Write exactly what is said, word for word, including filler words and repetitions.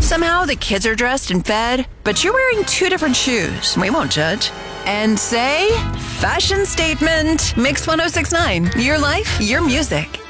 Somehow the kids are dressed and fed, but you're wearing two different shoes. We won't judge. And say, fashion statement. Mix one oh six point nine. Your life, your music.